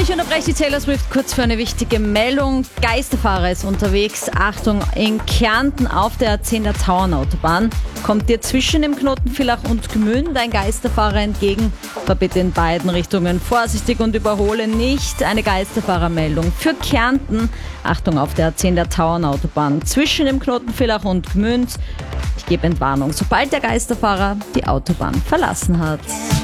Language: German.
Ich unterbreche die Taylor Swift kurz für eine wichtige Meldung. Geisterfahrer ist unterwegs. Achtung, in Kärnten auf der A10 der Tauernautobahn. Kommt dir zwischen dem Knoten Villach und Gmünd ein Geisterfahrer entgegen? Fahr bitte in beiden Richtungen vorsichtig und überhole nicht. Eine Geisterfahrermeldung für Kärnten. Achtung auf der A10 der Tauernautobahn zwischen dem Knoten Villach und Gmünd. Ich gebe Entwarnung, sobald der Geisterfahrer die Autobahn verlassen hat.